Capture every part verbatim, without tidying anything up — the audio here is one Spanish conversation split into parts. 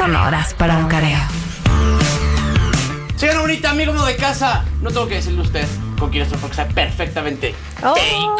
sonoras para un careo. Señora bonita, amigo de casa, no tengo que decirle a usted con quién estoy porque sabe perfectamente. Oh.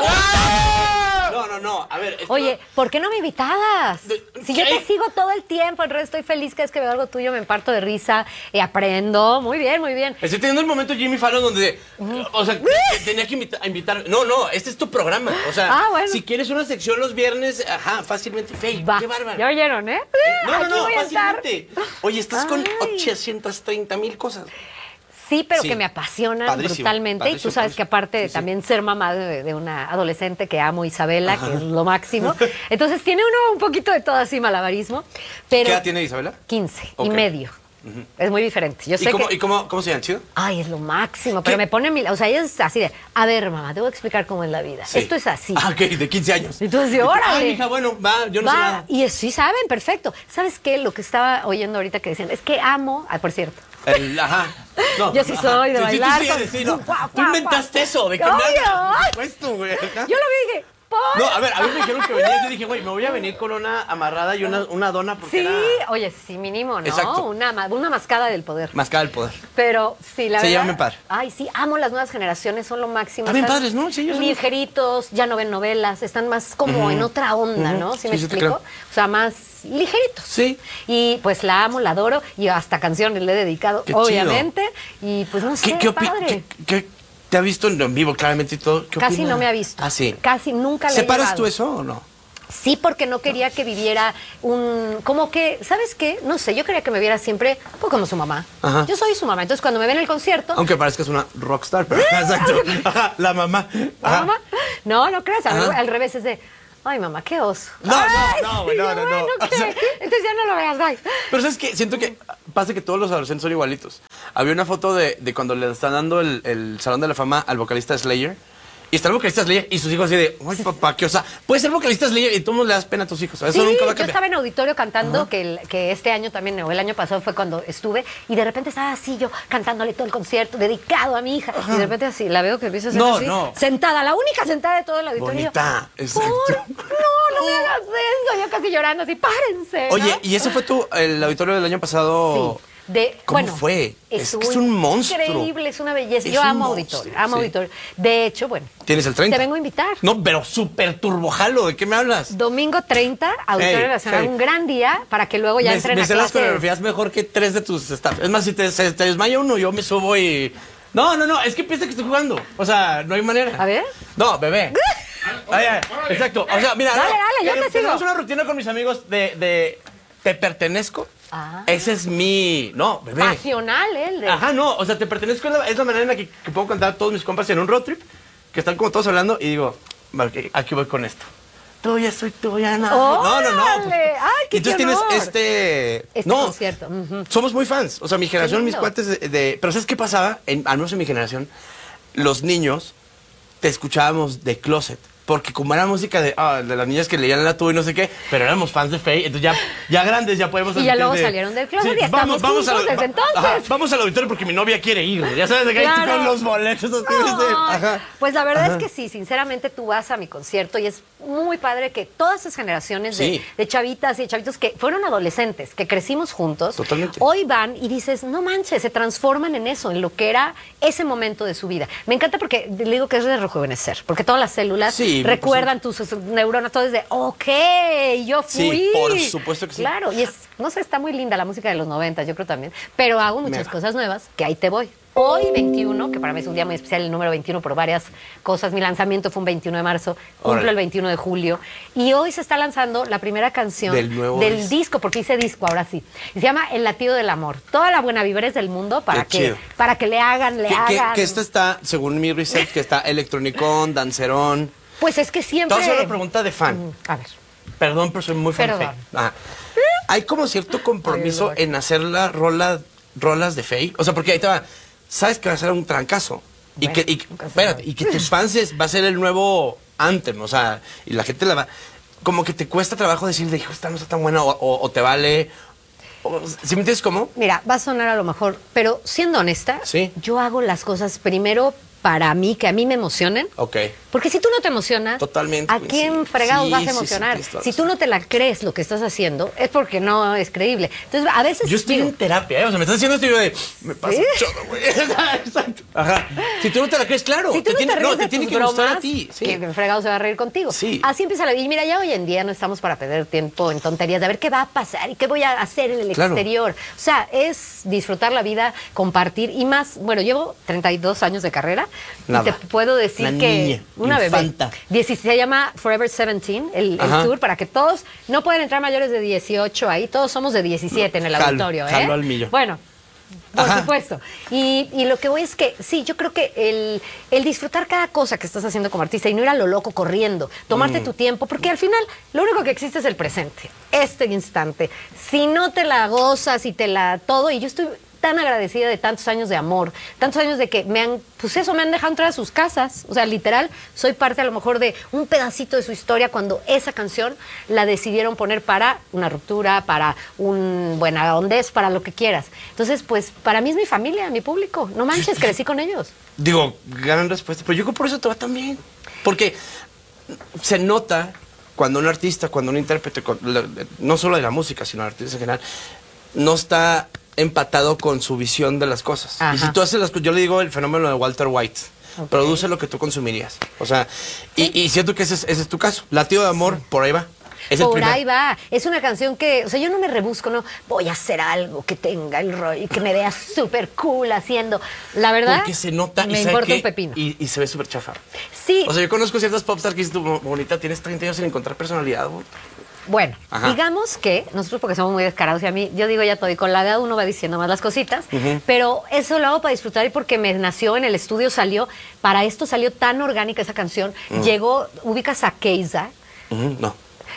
No, no, no, a ver. Oye, no... ¿por qué no me invitabas? Si yo ¿Qué? te sigo todo el tiempo, en realidad estoy feliz cada vez que veo algo tuyo, me parto de risa y aprendo. Muy bien, muy bien. Estoy teniendo el momento Jimmy Fallon donde, uh-huh. o sea, te, tenía que invita, invitar. No, no, este es tu programa. O sea, ah, bueno. si quieres una sección los viernes, ajá, fácilmente. Faye, Va. qué bárbaro. ¿Ya oyeron, eh? No, no, Aquí no, voy a fácilmente. estar. Oye, estás Ay. con ochocientas treinta mil cosas. Sí, pero sí. que me apasionan Padrísimo, brutalmente. padrísimo, y tú sabes padrísimo. que aparte de sí, sí. también ser mamá de, de una adolescente que amo, Isabela, Ajá. que es lo máximo. Entonces tiene uno un poquito de todo así malabarismo. Pero ¿Qué edad tiene Isabela? quince Okay. y medio. Uh-huh. Es muy diferente. Yo sé ¿Y cómo, que... ¿y cómo, cómo se llama, chido? Ay, es lo máximo. ¿Qué? Pero me pone... Mi... O sea, ella es así de... A ver, mamá, te voy a explicar cómo es la vida. Sí. Esto es así. Ah, ok, de quince años. Entonces, órale. Ay, hija, bueno, va, yo no va. sé nada. Y sí saben, perfecto. ¿Sabes qué? Lo que estaba oyendo ahorita que decían, es que amo... Ah, por cierto. El, ajá. No, yo sí soy de ajá. bailar. Sí, sí, sí, con... sí, no. Guau, Tú guau, inventaste guau. eso, ¿de qué Obvio. me hablas? Puesto, güey. Yo lo vi y dije, ¿por? No, a ver, a mí me dijeron que venía. Yo dije, güey, me voy a venir con una amarrada y una, una dona porque Sí, era... oye, sí, mínimo, ¿no? Exacto. Una, una mascada del poder. Mascada del poder. Pero sí, la Se verdad... llevan bien padre. Ay, sí, amo las nuevas generaciones, son lo máximo. Ah, bien están padres, ¿no? Sí, ellos son- ligeritos, ya no ven novelas, están más como Ujú. en otra onda, Ujú. ¿no? ¿Sí, Sí, me sí te explico? creo. O sea, más ligeritos. Sí. Y pues la amo, la adoro y hasta canciones le he dedicado, Qué chido. obviamente. Y pues no sé, ¿Qué, qué, opi- padre. qué, qué te ha visto en vivo claramente y todo? ¿Qué Casi opina? no me ha visto. Ah, sí. Casi nunca le he ¿Separas llevado. tú eso o no? Sí, porque no quería que viviera un... Como que, ¿sabes qué? No sé, yo quería que me viera siempre pues, como su mamá. Ajá. Yo soy su mamá, entonces cuando me ven en el concierto... Aunque parezcas una rockstar, pero exacto. Ajá, la mamá. Ajá. ¿Mamá? No, no creas, a mí, Ajá. al revés es de... Ay, mamá, qué oso. No, Ay, no, no, güey, no, yo, no, no. bueno, ¿qué? O sea- Entonces ya no lo veas, bye. Pero ¿sabes qué? Siento que pasa que todos los adolescentes son igualitos. Había una foto de, de cuando le están dando el, el Salón de la Fama al vocalista Slayer. Y está el vocalista Slayer y sus hijos así de, ay, papá, ¿qué? O sea, puedes ser vocalista Slayer y tú no le das pena a tus hijos. Eso Sí, nunca va a yo cambiar. estaba en auditorio cantando, que, el- que este año también, o el año pasado fue cuando estuve, y de repente estaba así yo cantándole todo el concierto, dedicado a mi hija, y de repente así, la veo que empieza a hacer No, así, no. sentada, la única sentada de todo el auditorio. Bonita, y yo, exacto. "Por, no, no me hagas eso", yo casi llorando así, párense, ¿no? Oye, ¿y ese fue tu, el auditorio del año pasado? Sí. De, ¿Cómo bueno, fue? Es que es un monstruo. Increíble, es una belleza. Es Yo un amo monstruo, auditorio, amo sí. auditorio. De hecho, bueno, ¿Tienes el treinta? te vengo a invitar. No, pero súper turbojalo, ¿de qué me hablas? Domingo treinta, Auditorio Hey, Nacional, hey. un gran día para que luego ya me entren me a sé las clase. coreografías mejor que tres de tus staff. Es más, si te, se te desmaya uno, yo me subo y... No, no, no, es que piensa que estoy jugando. O sea, no hay manera. A ver. No, bebé. Ay, ay, exacto. O sea, mira. Dale, no, dale, yo eh, te sigo. Tenemos una rutina con mis amigos de... de ¿te pertenezco? Ah. Ese es mi... No, bebé. Pasional, ¿eh? El de- Ajá, no, o sea, te pertenezco es la, es la manera en la que, que puedo contar a todos mis compas en un road trip, que están como todos hablando y digo, vale, ok, aquí voy con esto. Tuya soy tuya, no. No, no, no. ¡Órale! ¡Ay, qué Y entonces honor! tienes este... Este no, concierto, ujú. somos muy fans. O sea, mi generación, Qué mis lindo. cuates de, de- Pero ¿sabes qué pasaba? En, al menos en mi generación, los niños te escuchábamos de closet. Porque como era música de, ah, de las niñas que leían la tuya y no sé qué, pero éramos fans de Faye, entonces ya, ya grandes ya podemos... Y ya admitir luego de- salieron del closet y estamos juntos al- desde va- entonces. ajá, vamos al auditorio porque mi novia quiere ir. Ya sabes, de que ahí Claro. te con los boletos. Los tienes de- Ay, ajá. Pues la verdad Ajá. es que sí, sinceramente tú vas a mi concierto y es muy padre que todas esas generaciones de, Sí. de chavitas y de chavitos que fueron adolescentes, que crecimos juntos, Totalmente. hoy van y dices, no manches, se transforman en eso, en lo que era ese momento de su vida. Me encanta porque le digo que es de rejuvenecer, porque todas las células Sí, recuerdan tus neuronas, todo es de, ok, yo Sí, fui. por supuesto que sí. Claro, y es, no sé, está muy linda la música de los noventa, yo creo también, pero hago muchas Mega. cosas nuevas, que ahí te voy. Hoy, veintiuno, que para mí es un día muy especial, el número veintiuno por varias cosas. Mi lanzamiento fue un veintiuno de marzo, cumplo Órale. el veintiuno de julio. Y hoy se está lanzando la primera canción Del nuevo disco. disco, porque hice disco ahora sí. Y se llama El latido del amor. Toda la buena vibra es del mundo para Qué que, chido. para que le hagan, le Que, que, hagan. que esta está, según mi research, que está electronicón, dancerón. Pues es que siempre... Te voy a hacer una pregunta de fan. Mm, A ver. Perdón, pero soy muy fan de Perdón. Faye. Ajá. Hay como cierto compromiso Ay, en hacer la rola, rolas de Faye. O sea, porque ahí te va. Sabes que va a ser un trancazo. Y Bueno, que, y, nunca se espérate, sabe. y que tus fans es- va a ser el nuevo anthem. O sea, y la gente la va. Como que te cuesta trabajo decirle, hijo, esta no está tan buena, o, o- o te vale. O, ¿sí me entiendes cómo? Mira, va a sonar a lo mejor, pero siendo honesta, Sí. yo hago las cosas primero para mí, que a mí me emocionen. Ok. Porque si tú no te emocionas, Totalmente, ¿a pues, quién sí. fregados Sí, vas a sí, sí, emocionar? tienes toda Si la tú no te la crees lo que estás haciendo, es porque no es creíble. Entonces, a veces... Yo estoy digo, en terapia, ¿eh? O sea, me estás diciendo esto y yo de... Me pasa ¿Sí? un chorro, güey. Exacto. Ajá. Si tú no te la crees, claro. Si tú te no tiene, te ríes no, te de tiene tus que gustar bromas, a ti. Sí. ¿quién fregado se va a reír contigo? Sí. Así empieza la vida. Y mira, ya hoy en día no estamos para perder tiempo en tonterías de a ver qué va a pasar y qué voy a hacer en el Claro. exterior. O sea, es disfrutar la vida, compartir y más. Bueno, llevo treinta y dos años de carrera Nada. y te puedo decir Una que niña, una infanta. bebé. dieciséis, se llama Forever diecisiete, el, el Ajá. tour, para que todos, no pueden entrar mayores de dieciocho ahí, todos somos de diecisiete en el Jalo, auditorio. ¿eh? jalo al millo. Bueno. Por Ajá. supuesto. Y, y lo que voy es que, sí, yo creo que el, el disfrutar cada cosa que estás haciendo como artista y no ir a lo loco corriendo, tomarte Mm. tu tiempo, porque al final lo único que existe es el presente, este instante. Si no te la gozas y te la todo, y yo estoy tan agradecida de tantos años de amor, tantos años de que me han, pues eso, me han dejado entrar a sus casas. O sea, literal, soy parte a lo mejor de un pedacito de su historia cuando esa canción la decidieron poner para una ruptura, para un buena hondez, para lo que quieras. Entonces, pues, para mí es mi familia, mi público. No manches, crecí con ellos. Digo, gran respuesta. Pero yo creo que por eso te va tan bien. Porque se nota cuando un artista, cuando un intérprete, con- la- no solo de la música, sino de artistas en general, no está empatado con su visión de las cosas. Ajá. Y si tú haces las cosas, yo le digo el fenómeno de Walter White. Ok. Produce lo que tú consumirías. O sea, y, y siento que ese es, ese es tu caso. Latido de amor, por ahí va. Es el Por primer- ahí va. Es una canción que, o sea, yo no me rebusco, no. Voy a hacer algo que tenga el rollo y que me vea súper cool haciendo. La verdad, Porque se nota me y, ¿sabe importa qué? un pepino. y, y se ve súper chafa. Sí, O sea, yo conozco ciertas popstars que dices tú, bonita, tienes treinta años sin encontrar personalidad. güey. bueno, Ajá. digamos que nosotros porque somos muy descarados y a mí, yo digo ya todo y con la edad uno va diciendo más las cositas, pero eso lo hago para disfrutar y porque me nació en el estudio, salió, para esto salió tan orgánica esa canción, llegó, ubicas a Keiza, Ujú, no.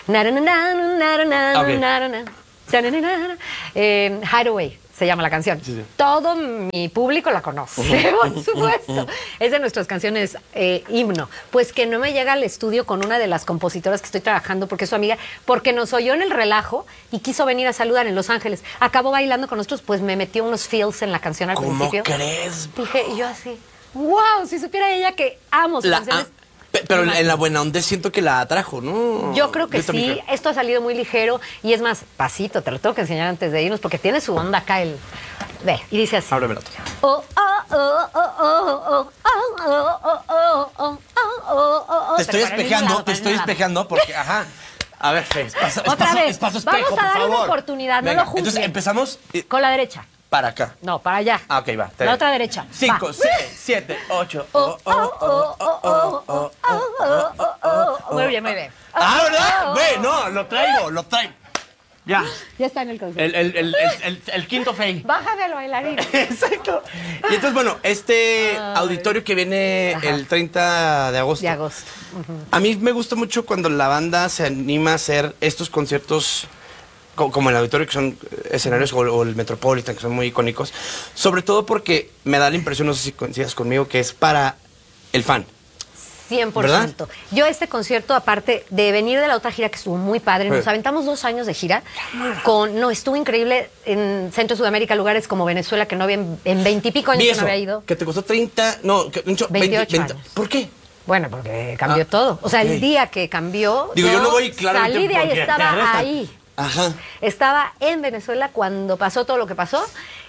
Na-ra-na-na-na-na-na-na-na-na-na. Ok. Ta-na-na-na-na. Eh, Hideaway se llama la canción. Sí, sí. Todo mi público la conoce, por supuesto. Es de nuestras canciones eh, himno. Pues que no me llega al estudio con una de las compositoras que estoy trabajando porque es su amiga, porque nos oyó en el relajo y quiso venir a saludar en Los Ángeles. Acabó bailando con nosotros, pues me metió unos feels en la canción al ¿Cómo principio. crees? Dije, y yo así, wow, si supiera ella que amo sus La- canciones. ah, pe- pero en, en la buena onda siento que la atrajo, ¿no? Yo creo que también sí, creo. esto ha salido muy ligero y es más, pasito, te lo tengo que enseñar antes de irnos porque tiene su onda acá el... Ve, y dice así. Ábreme la tuya. Oh, oh, oh, oh, oh, oh, oh, oh, oh, oh, oh, oh, oh, oh, oh. Te estoy Pero para el mismo espejando, lado, te para el estoy mismo lado. espejando porque, ajá. A ver, Fe, espacio, Otra espacio, vez. espacio Vamos espejo, a darle por una favor. oportunidad, no Venga, lo juzguen. entonces empezamos eh, Con la derecha. para acá. No, para allá. Ah, ok, va. La otra derecha. Cinco, Va. seis, siete, ocho. Oh, oh, oh, oh, oh, oh, oh, oh, oh, oh. Muy bien, muy bien. Ah, Oh, ¿verdad? oh, Ve, oh. no, lo traigo, lo traigo. Ya. Ya está en el concierto. El, el, el, el, el, el quinto Fe. Bájame el bailarín. Exacto. Y entonces, bueno, este auditorio que viene Ajá. el treinta de agosto. De agosto. A mí me gusta mucho cuando la banda se anima a hacer estos conciertos co- como el auditorio, que son escenarios, o, o el Metropolitan, que son muy icónicos. Sobre todo porque me da la impresión, no sé si coincidas conmigo, que es para el fan. cien por ciento. Yo este concierto, aparte de venir de la otra gira que estuvo muy padre, nos Sí. aventamos dos años de gira con, no, estuvo increíble en Centro Sudamérica, lugares como Venezuela, que no había en veintipico años Vi que eso, no había ido. que te costó treinta, no, que, mucho, veintiocho veinte, años. ¿Por qué? Bueno, porque cambió Ah, todo. O sea, ok. el día que cambió, Digo, yo no voy, claramente, salí de ahí, porque te estaba arrestan. ahí. Ajá. Estaba en Venezuela cuando pasó todo lo que pasó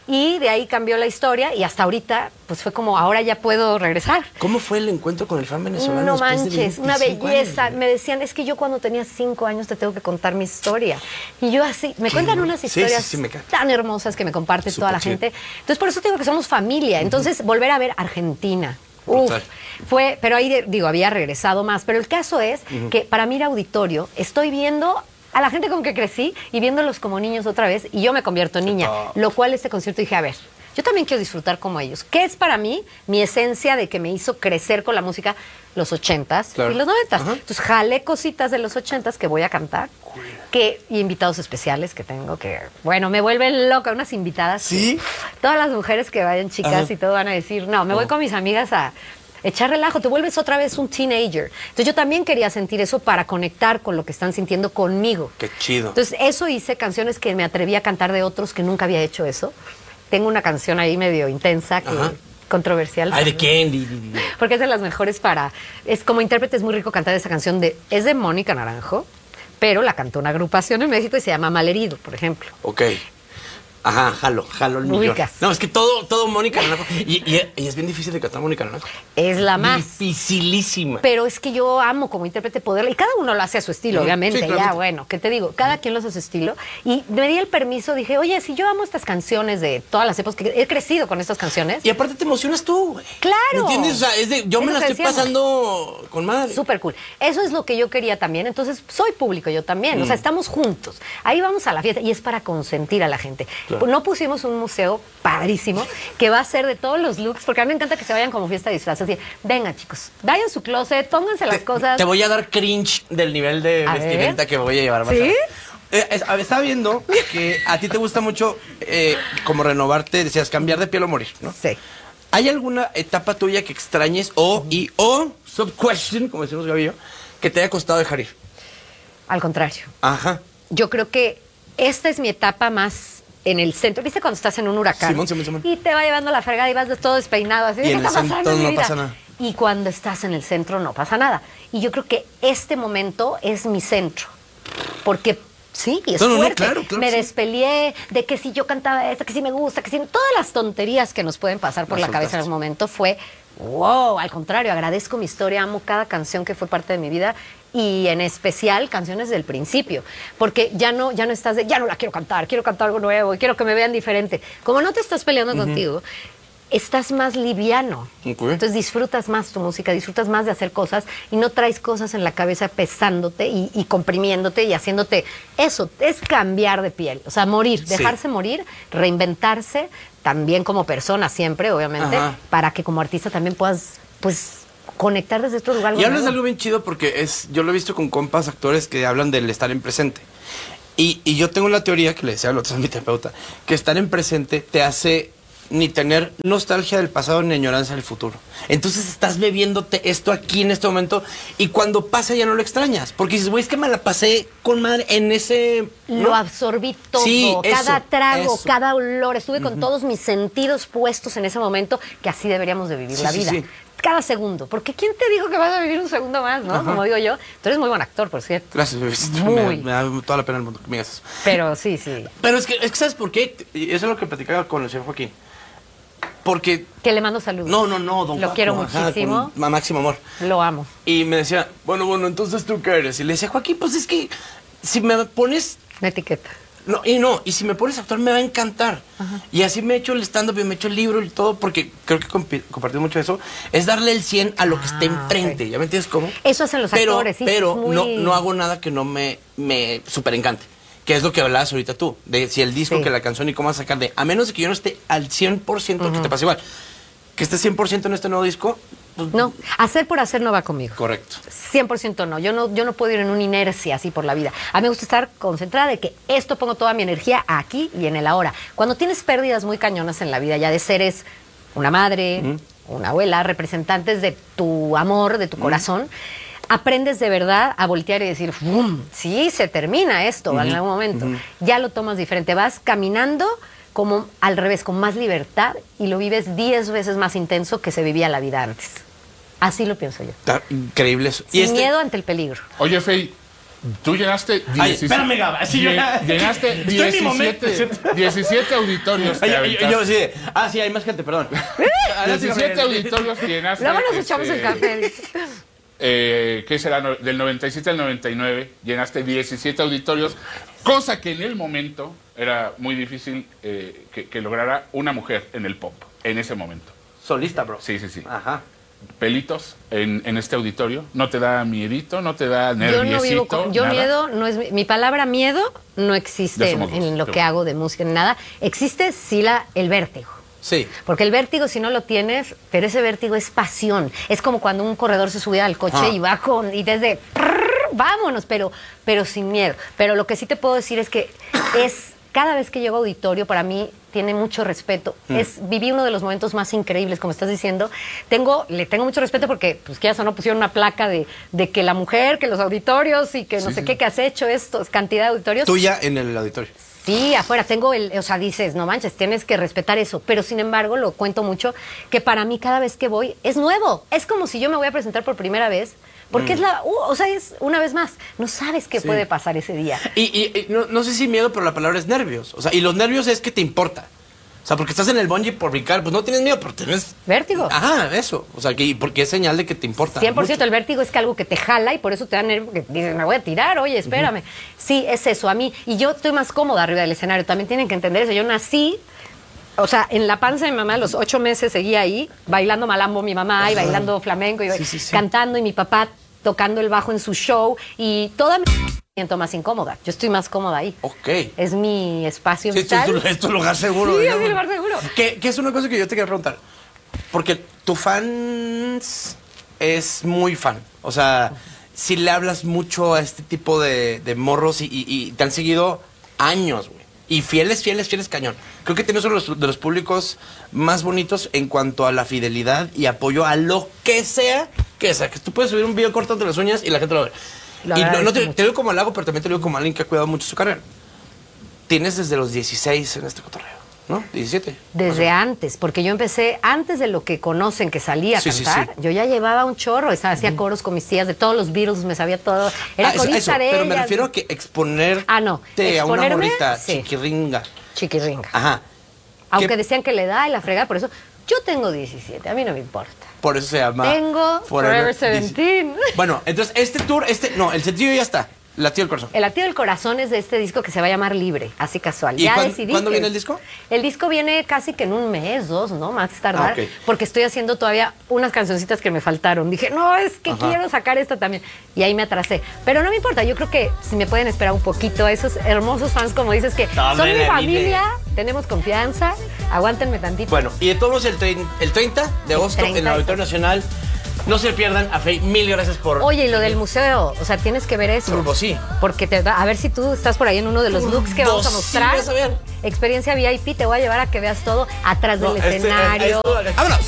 y de ahí cambió la historia y hasta ahorita, pues fue como, ahora ya puedo regresar. ¿Cómo fue el encuentro con el fan venezolano? No después de manches, una veinticinco belleza. años? Me decían, es que yo cuando tenía cinco años te tengo que contar mi historia. Y yo así, me cuentan unas Sí, historias sí, sí, me cae. tan hermosas que me comparte toda Súper la chido. gente. Entonces, por eso te digo que somos familia. Entonces, volver a ver Argentina. Uf, Brutal. fue, pero ahí, de- digo, había regresado más. Pero el caso es que para mí ir a auditorio, estoy viendo a la gente con que crecí y viéndolos como niños otra vez y yo me convierto en niña. top. Lo cual este concierto dije, a ver, yo también quiero disfrutar como ellos. ¿Qué es para mí mi esencia de que me hizo crecer con la música los ochentas Claro. y los noventas? Ajá. Entonces jalé cositas de los ochentas que voy a cantar, que, y invitados especiales que tengo que, bueno, me vuelven loca, unas invitadas. ¿Sí? que Todas las mujeres que vayan chicas Ajá. y todo van a decir, no, me voy con mis amigas a echar relajo, te vuelves otra vez un teenager. Entonces yo también quería sentir eso para conectar con lo que están sintiendo conmigo. Qué chido. Entonces, eso hice canciones que me atreví a cantar de otros que nunca había hecho eso. Tengo una canción ahí medio intensa que Ajá. controversial. Ay, ¿de quién? Di, di, di. Porque es de las mejores para... Es como intérprete, es muy rico cantar esa canción de... Es de Mónica Naranjo, pero la cantó una agrupación en México y se llama Malherido, por ejemplo. Ok. Ajá, jalo, jalo el millón. Ubicas. No, es que todo, todo Mónica Naranjo. Y, y, y es bien difícil de cantar Mónica Naranjo. Es la más. Dificilísima. Pero es que yo amo como intérprete poderla, y cada uno lo hace a su estilo, Ujú. obviamente, Sí, ya, claramente. bueno, ¿qué te digo? Cada quien lo hace a su estilo, y me di el permiso, dije, oye, si yo amo estas canciones de todas las épocas, que he crecido con estas canciones, Y aparte te emocionas tú, güey. ¡Claro! ¿Me entiendes? O sea, es de, yo Es me lo la que estoy decíamos. pasando con madre. súper cool. Eso es lo que yo quería también, entonces soy público yo también, o sea, estamos juntos, ahí vamos a la fiesta, y es para consentir a la gente. Claro. No pusimos un museo padrísimo, que va a ser de todos los looks, porque a mí me encanta que se vayan como fiesta de disfraces, así, venga chicos, vayan a su closet, pónganse las Te, cosas. te voy a dar cringe del nivel de A vestimenta ver. que voy a llevar. vas a ¿Sí? ver. Eh, es- a ver, estaba viendo que a ti te gusta mucho eh, como renovarte, decías, cambiar de piel o morir, ¿no? Sí. ¿Hay alguna etapa tuya que extrañes o, y o, sub-question, como decimos Gaby y yo, que te haya costado dejar ir? Al contrario. Ajá. Yo creo que esta es mi etapa más en el centro. ¿Viste cuando estás en un huracán? Simón, Simón, Simón. Y te va llevando la fregada y vas de todo despeinado. Así, Y ¿qué en el está centro pasando en mi no vida? pasa nada. Y cuando estás en el centro no pasa nada. Y yo creo que este momento es mi centro. Porque sí, es No, no, no, fuerte. claro, claro, me sí. despeleé de que si yo cantaba esto, que si me gusta, que si... Todas las tonterías que nos pueden pasar por Las la cabeza en soltaste. algún momento fue... Wow, al contrario, agradezco mi historia, amo cada canción que fue parte de mi vida y en especial canciones del principio, porque ya no, ya no estás de, ya no la quiero cantar, quiero cantar algo nuevo y quiero que me vean diferente. Como no te estás peleando contigo, estás más liviano. Ok. Entonces disfrutas más tu música, disfrutas más de hacer cosas y no traes cosas en la cabeza pesándote y, y comprimiéndote y haciéndote eso, es cambiar de piel, o sea, morir, Sí. dejarse morir, reinventarse, también como persona siempre, obviamente, Ajá. para que como artista también puedas, pues, conectar desde otro lugar. Y hablas de nuevo. algo bien chido porque es, yo lo he visto con compas actores que hablan del estar en presente. Y, y yo tengo la teoría, que le decía a la otra a mi terapeuta, que estar en presente te hace ni tener nostalgia del pasado ni añoranza del futuro. Entonces estás bebiéndote esto aquí en este momento y cuando pasa ya no lo extrañas. Porque dices, güey, es que me la pasé con madre en ese... Lo ¿no? absorbí todo, Sí, cada eso, trago, eso. cada olor. Estuve con todos mis sentidos puestos en ese momento, que así deberíamos de vivir Sí, la sí, vida. sí. Cada segundo. Porque ¿quién te dijo que vas a vivir un segundo más, no? Ajá. Como digo yo. Tú eres muy buen actor, por cierto. Gracias, bebé. Muy. Me, me da toda la pena del mundo que me digas eso. Pero sí, sí. Pero es que, es que ¿sabes por qué? Y eso es lo que platicaba con el señor Joaquín. Porque... Que le mando saludos. No, no, no, don Lo Paco, quiero ajá, muchísimo. con ma- máximo amor. Lo amo. Y me decía, bueno, bueno, entonces ¿tú qué eres? Y le decía, Joaquín, pues es que si me pones... Una etiqueta. No, y no, y si me pones a actuar me va a encantar. Y así me he hecho el stand-up y me he hecho el libro y todo, porque creo que compi- compartimos mucho eso, es darle el cien a lo que esté Ah, enfrente. ok. ¿Ya me entiendes cómo? Eso hacen los pero, actores, sí, Pero es muy- no, no hago nada que no me, me super encante. Que es lo que hablabas ahorita tú, de si el disco, Sí. que la canción y cómo vas a sacar de... A menos de que yo no esté al cien por ciento, que te pasa igual. Que esté cien por ciento en este nuevo disco, pues, No, hacer por hacer no va conmigo. correcto. cien por ciento no. Yo no, yo no puedo ir en una inercia así por la vida. A mí me gusta estar concentrada de que esto pongo toda mi energía aquí y en el ahora. Cuando tienes pérdidas muy cañonas en la vida, ya de seres una madre, una abuela, representantes de tu amor, de tu corazón, aprendes de verdad a voltear y decir, ¡bum! Sí, se termina esto en algún momento. Ya lo tomas diferente. Vas caminando como al revés, con más libertad y lo vives diez veces más intenso que se vivía la vida antes. Así lo pienso yo. Está increíble eso. Sin este- miedo ante el peligro. Oye, Fey, tú llenaste Ay, diecisiete, espérame, Gaba, sí, yo ya- llenaste Estoy en mi momento. diecisiete, diecisiete auditorios. Ay, te yo, yo- yo aventaste. sí. Ah, sí, hay más gente, perdón. diecisiete auditorios llenaste. Luego nos echamos este, el café. eh, ¿qué será? No- Del noventa y siete al noventa y nueve llenaste diecisiete auditorios, cosa que en el momento era muy difícil eh, que, que lograra una mujer en el pop, en ese momento. Solista, bro. Sí, sí, sí. Ajá. Pelitos en, en este auditorio, ¿no te da miedito, no te da Yo nerviosito? no vivo con, yo nada? miedo, no es mi, mi palabra miedo no existe Ya en, somos dos, en lo qué que bueno. hago de música, en nada. Existe sí la, el vértigo. Sí. Porque el vértigo, si no lo tienes, pero ese vértigo es pasión. Es como cuando un corredor se sube al coche Ah. y va con, y desde, prrr, vámonos, pero, pero sin miedo. Pero lo que sí te puedo decir es que es, cada vez que llego a auditorio, para mí tiene mucho respeto. Es, viví uno de los momentos más increíbles, como estás diciendo. Tengo, le tengo mucho respeto porque, pues, que ya no pusieron una placa de, de que la mujer, que los auditorios y que no sé qué, que has hecho esto, es cantidad de auditorios. Tuya en el auditorio. Sí, afuera tengo el, o sea, dices, no manches, tienes que respetar eso, pero sin embargo lo cuento mucho, que para mí cada vez que voy es nuevo, es como si yo me voy a presentar por primera vez, porque mm. es la, uh, o sea, es una vez más, no sabes qué sí. puede pasar ese día. Y, y, y no, no sé si miedo, pero la palabra es nervios, o sea, y los nervios es que te importa. O sea, porque estás en el bungee por brincar, pues no tienes miedo, pero tienes... Vértigo. Ajá, eso. O sea, que porque es señal de que te importa cien por ciento mucho. El vértigo es que algo que te jala y por eso te da nervio, porque dices, me voy a tirar, oye, espérame. Uh-huh. Sí, es eso, a mí. Y yo estoy más cómoda arriba del escenario, también tienen que entender eso. Yo nací, o sea, en la panza de mi mamá, a los ocho meses seguía ahí, bailando malambo mi mamá, uh-huh. y bailando flamenco, y sí, sí, sí. cantando, y mi papá tocando el bajo en su show, y toda mi... siento más incómoda. Yo estoy más cómoda ahí. Ok. Es mi espacio sí, vital. Esto es tu lugar seguro. Sí, digamos. es mi lugar seguro. Que, que es una cosa que yo te quería preguntar. Porque tu fans es muy fan. O sea, uh-huh. si le hablas mucho a este tipo de, de morros y, y, y te han seguido años, güey. Y fieles, fieles, fieles cañón. Creo que tienes uno de los, de los públicos más bonitos en cuanto a la fidelidad y apoyo a lo que sea que sea. Que tú puedes subir un video cortando las uñas y la gente lo ve. Lo y no, no te, te digo como halago, pero también te digo como alguien que ha cuidado mucho su carrera. Tienes desde los dieciséis en este cotorreo, ¿no? diecisiete. Desde antes, porque yo empecé antes de lo que conocen que salía a sí, cantar. Sí, sí. Yo ya llevaba un chorro, estaba, hacía uh-huh. coros con mis tías de todos los Beatles, me sabía todo. Era ah, corista eso, de pero ellas. me refiero a que exponerte ah, no. a una morrita sí. chiquirringa. Chiquirringa. Ajá. Aunque ¿Qué? Decían que le da y la fregada, por eso yo tengo diecisiete, a mí no me importa. Por eso se llama Tengo Forever, Forever diecisiete. Bueno, entonces este tour, este, no, el sencillo ya está. El latido del corazón. El latido del corazón es de este disco que se va a llamar Libre, así casual. ¿Y ya cuán, decidí cuándo que, viene el disco? El disco viene casi que en un mes, dos, ¿no? Más tardar. Ah, okay. Porque estoy haciendo todavía unas cancioncitas que me faltaron. Dije, no, es que Ajá. quiero sacar esta también. Y ahí me atrasé. Pero no me importa, yo creo que si me pueden esperar un poquito a esos hermosos fans, como dices, que Tome son mi familia, vive. Tenemos confianza, aguántenme tantito. Bueno, y de todos el, el treinta de agosto en el Auditorio Nacional. No se pierdan, a Faye, mil gracias por... Oye, y lo del museo, o sea, tienes que ver eso. Turbo, sí. Porque te da, a ver si tú estás por ahí en uno de los looks que vamos a mostrar. Sí, vas a ver. Experiencia V I P, te voy a llevar a que veas todo atrás no, del este, escenario. Este, ¡vámonos!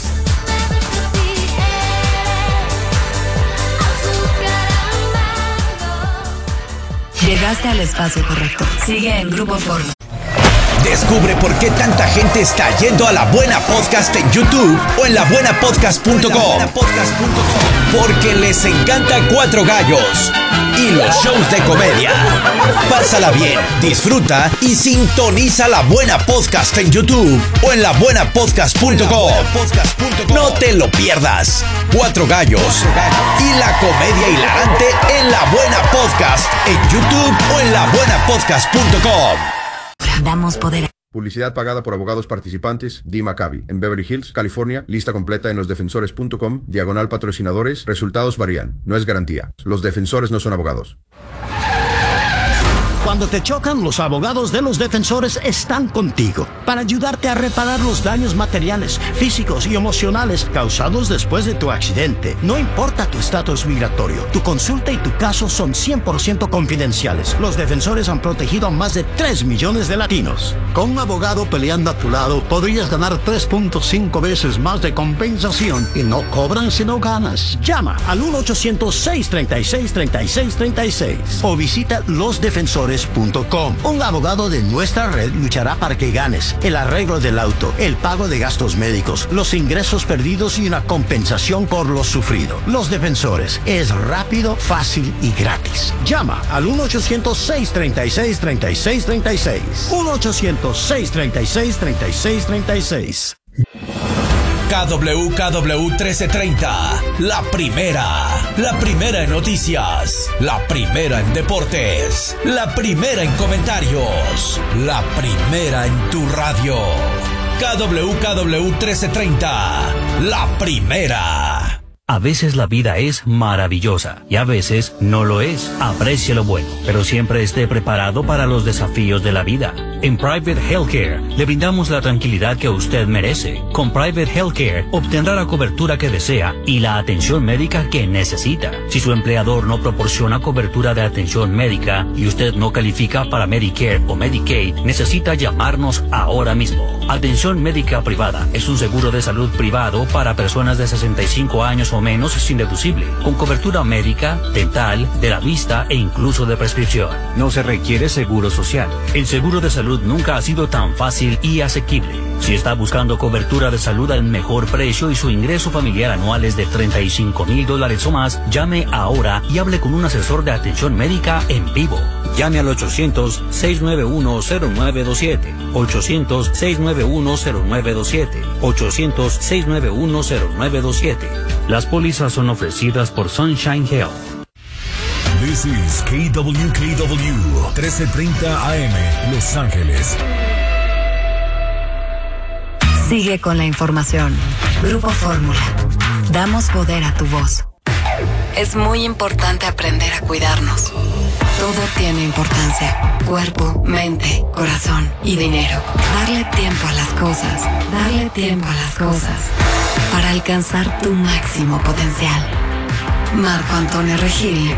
Llegaste al espacio correcto. Sigue en Grupo Forma. Descubre por qué tanta gente está yendo a La Buena Podcast en YouTube o en la buena podcast punto com. Porque les encanta Cuatro Gallos y los shows de comedia. Pásala bien, disfruta y sintoniza La Buena Podcast en YouTube o en la buena podcast punto com. No te lo pierdas. Cuatro Gallos y la comedia hilarante en La Buena Podcast en YouTube o en la buena podcast punto com. Damos poder. Publicidad pagada por abogados participantes. Dee Maccabi, en Beverly Hills, California. Lista completa en los defensores punto com. Diagonal patrocinadores. Resultados varían. No es garantía. Los defensores no son abogados. Cuando te chocan, los abogados de los defensores están contigo para ayudarte a reparar los daños materiales, físicos y emocionales causados después de tu accidente. No importa tu estatus migratorio, tu consulta y tu caso son cien por ciento confidenciales. Los defensores han protegido a más de tres millones de latinos. Con un abogado peleando a tu lado, podrías ganar tres punto cinco veces más de compensación y no cobran si no ganas. Llama al uno ochocientos, seis treinta y seis, treinta y seis treinta y seis o visita los defensores punto com. Un abogado de nuestra red luchará para que ganes el arreglo del auto, el pago de gastos médicos, los ingresos perdidos y una compensación por lo sufrido. Los Defensores es rápido, fácil y gratis. Llama al uno ochocientos, seis treinta y seis, treinta y seis treinta y seis. uno ochocientos, seis treinta y seis, treinta y seis treinta y seis. K W K W trece treinta, la primera, la primera en noticias, la primera en deportes, la primera en comentarios, la primera en tu radio. K W K W trece treinta, la primera. A veces la vida es maravillosa y a veces no lo es. Aprecie lo bueno, pero siempre esté preparado para los desafíos de la vida. En Private Healthcare le brindamos la tranquilidad que usted merece. Con Private Healthcare obtendrá la cobertura que desea y la atención médica que necesita. Si su empleador no proporciona cobertura de atención médica y usted no califica para Medicare o Medicaid, necesita llamarnos ahora mismo. Atención médica privada es un seguro de salud privado para personas de sesenta y cinco años o o menos sin deducible, con cobertura médica, dental, de la vista e incluso de prescripción. No se requiere seguro social. El seguro de salud nunca ha sido tan fácil y asequible. Si está buscando cobertura de salud al mejor precio y su ingreso familiar anual es de treinta y cinco mil dólares o más, llame ahora y hable con un asesor de atención médica en vivo. Llame al ochocientos, seis nueve uno, cero nueve dos siete, ochocientos, seis nueve uno, cero nueve dos siete, ochocientos, seis nueve uno, cero nueve dos siete. Las pólizas son ofrecidas por Sunshine Health. This is K W K W, trece treinta A M, Los Ángeles. Sigue con la información. Grupo Fórmula. Damos poder a tu voz. Es muy importante aprender a cuidarnos. Todo tiene importancia. Cuerpo, mente, corazón y dinero. Darle tiempo a las cosas. Darle tiempo a las cosas. Para alcanzar tu máximo potencial. Marco Antonio Regil.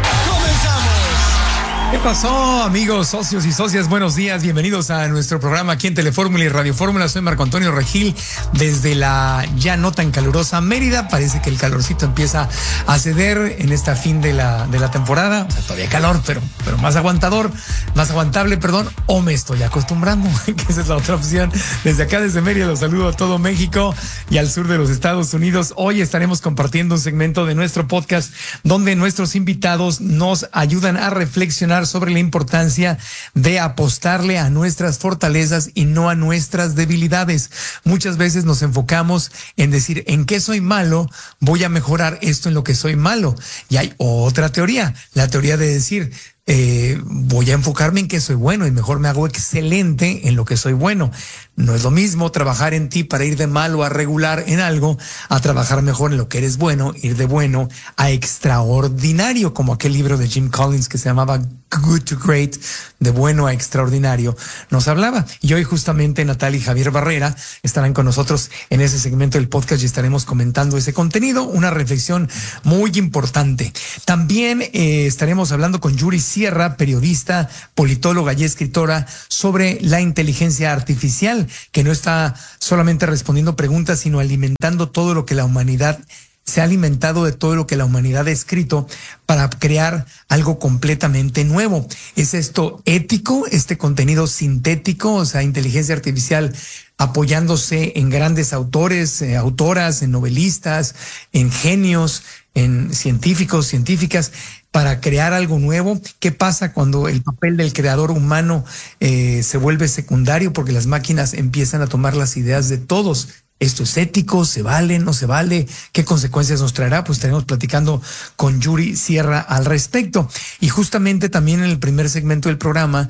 ¿Qué pasó, amigos, socios y socias? Buenos días, bienvenidos a nuestro programa aquí en Telefórmula y Radio Fórmula. Soy Marco Antonio Regil desde la ya no tan calurosa Mérida. Parece que el calorcito empieza a ceder en esta fin de la, de la temporada. O sea, todavía calor, pero, pero más aguantador, más aguantable, perdón, o me estoy acostumbrando, que esa es la otra opción. Desde acá, desde Mérida, los saludo a todo México y al sur de los Estados Unidos. Hoy estaremos compartiendo un segmento de nuestro podcast donde nuestros invitados nos ayudan a reflexionar sobre la importancia de apostarle a nuestras fortalezas y no a nuestras debilidades. Muchas veces nos enfocamos en decir, ¿en qué soy malo? Voy a mejorar esto en lo que soy malo. Y hay otra teoría, la teoría de decir, Eh, voy a enfocarme en que soy bueno y mejor me hago excelente en lo que soy bueno. No es lo mismo trabajar en ti para ir de malo a regular en algo, a trabajar mejor en lo que eres bueno, ir de bueno a extraordinario, como aquel libro de Jim Collins que se llamaba Good to Great, de bueno a extraordinario, nos hablaba. Y hoy justamente Natalia y Javier Barrera estarán con nosotros en ese segmento del podcast y estaremos comentando ese contenido, una reflexión muy importante. También eh, estaremos hablando con Yuri Sierra, periodista, politóloga y escritora, sobre la inteligencia artificial, que no está solamente respondiendo preguntas, sino alimentando todo lo que la humanidad se ha alimentado de todo lo que la humanidad ha escrito para crear algo completamente nuevo. ¿Es esto ético, este contenido sintético, o sea, inteligencia artificial apoyándose en grandes autores, eh, autoras, en novelistas, en genios, en científicos, científicas, para crear algo nuevo? ¿Qué pasa cuando el papel del creador humano eh, se vuelve secundario porque las máquinas empiezan a tomar las ideas de todos? ¿Esto es ético? ¿Se vale? ¿No se vale? ¿Qué consecuencias nos traerá? Pues estaremos platicando con Yuri Sierra al respecto. Y justamente también en el primer segmento del programa,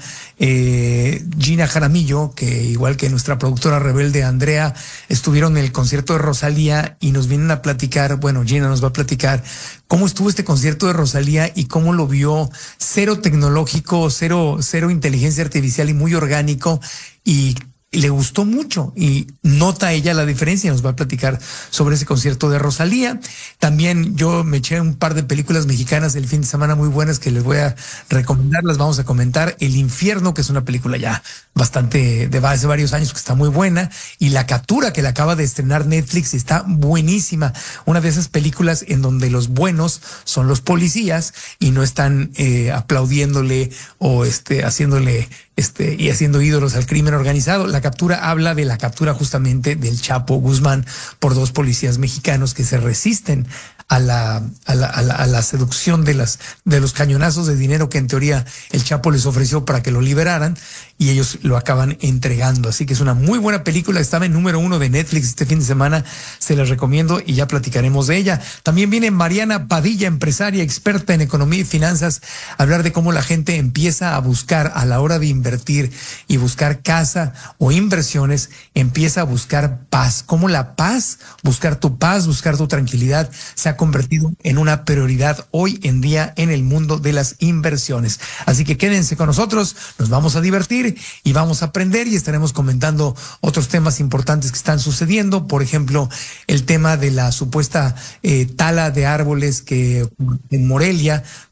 eh, Gina Jaramillo, que igual que nuestra productora rebelde Andrea, estuvieron en el concierto de Rosalía y nos vienen a platicar, bueno, Gina nos va a platicar cómo estuvo este concierto de Rosalía y cómo lo vio cero tecnológico, cero, cero inteligencia artificial y muy orgánico, y le gustó mucho y nota ella la diferencia. Nos va a platicar sobre ese concierto de Rosalía. También yo me eché un par de películas mexicanas el fin de semana muy buenas que les voy a recomendar, las vamos a comentar. El Infierno, que es una película ya bastante de hace varios años que está muy buena, y La Captura, que la acaba de estrenar Netflix y está buenísima. Una de esas películas en donde los buenos son los policías y no están eh, aplaudiéndole o este haciéndole este y haciendo ídolos al crimen organizado. La Captura habla de la captura justamente del Chapo Guzmán por dos policías mexicanos que se resisten a la, a la, a la, a la seducción de las, de los cañonazos de dinero que en teoría el Chapo les ofreció para que lo liberaran, y ellos lo acaban entregando. Así que es una muy buena película. Estaba en número uno de Netflix este fin de semana. Se las recomiendo y ya platicaremos de ella. También viene Mariana Padilla, empresaria, experta en economía y finanzas, a hablar de cómo la gente empieza a buscar a la hora de invertir y buscar casa o inversiones, empieza a buscar paz. Cómo la paz, buscar tu paz, buscar tu tranquilidad, se ha convertido en una prioridad hoy en día en el mundo de las inversiones. Así que quédense con nosotros, nos vamos a divertir y vamos a aprender, y estaremos comentando otros temas importantes que están sucediendo. Por ejemplo, el tema de la supuesta eh, tala de árboles que en Morelia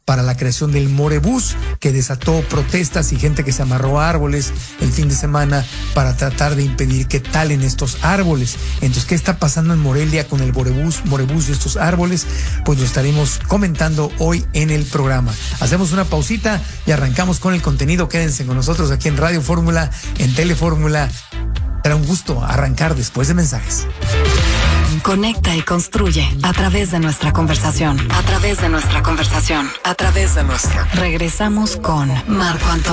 para la creación del Morebús, que desató protestas y gente que se amarró a árboles el fin de semana para tratar de impedir que talen estos árboles. Entonces, ¿qué está pasando en Morelia con el Morebús, Morebús y estos árboles? Pues lo estaremos comentando hoy en el programa. Hacemos una pausita y arrancamos con el contenido. Quédense con nosotros aquí en Radio Fórmula, en Telefórmula. Será un gusto arrancar después de mensajes. Conecta y construye a través de nuestra conversación, a través de nuestra conversación, a través de nuestra. Regresamos con Marco Antonio.